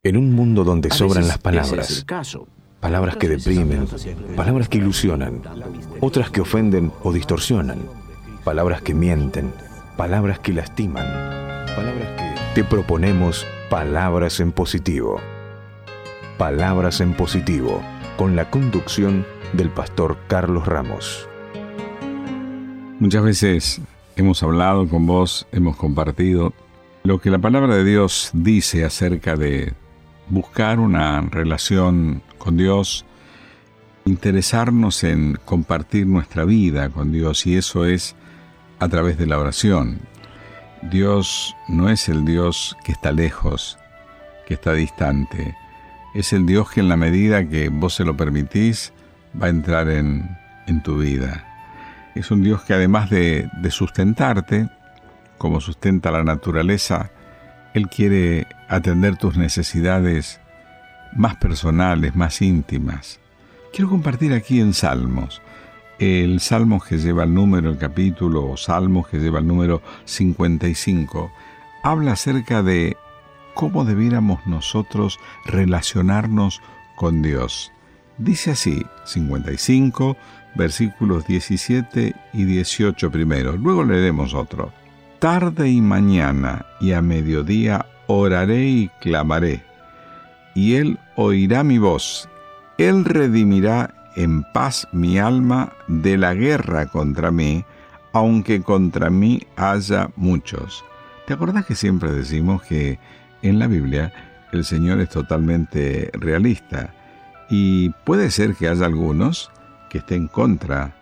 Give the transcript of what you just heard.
En un mundo donde A sobran veces las ese palabras, es el caso. palabras que deprimen, palabras que ilusionan, otras que ofenden o distorsionan, palabras que mienten, palabras que lastiman, palabras que... Te proponemos Palabras en Positivo. Palabras en Positivo, con la conducción del pastor Carlos Ramos. Muchas veces hemos hablado con vos, hemos compartido lo que la palabra de Dios dice acerca de buscar una relación con Dios, interesarnos en compartir nuestra vida con Dios, y eso es a través de la oración. Dios no es el Dios que está lejos, que está distante. Es el Dios que en la medida que vos se lo permitís, va a entrar en tu vida. Es un Dios que además de sustentarte, como sustenta la naturaleza, Él quiere atender tus necesidades más personales, más íntimas. Quiero compartir aquí en Salmos. El Salmo que lleva el número, el capítulo o Salmos que lleva el número 55, habla acerca de cómo debiéramos nosotros relacionarnos con Dios. Dice así, 55, versículos 17 y 18 primero. Luego leeremos otro. Tarde y mañana y a mediodía oraré y clamaré, y Él oirá mi voz. Él redimirá en paz mi alma de la guerra contra mí, aunque contra mí haya muchos. ¿Te acordás que siempre decimos que en la Biblia el Señor es totalmente realista? Y puede ser que haya algunos que estén contra